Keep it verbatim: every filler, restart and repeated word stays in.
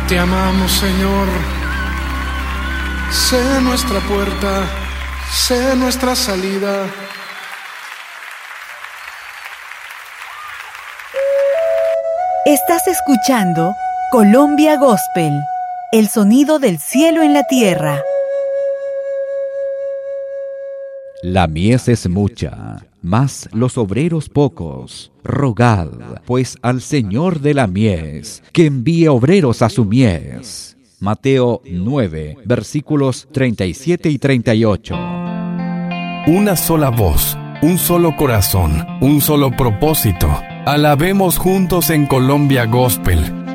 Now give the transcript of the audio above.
Te amamos, Señor. Sé nuestra puerta, sé nuestra salida. Estás escuchando Colombia Gospel, el sonido del cielo en la tierra. La mies es mucha, mas los obreros pocos. Rogad, pues, al Señor de la mies, que envíe obreros a su mies. Mateo nueve, versículos treinta y siete y treinta y ocho. Una sola voz, un solo corazón, un solo propósito. Alabemos juntos en Colombia Gospel,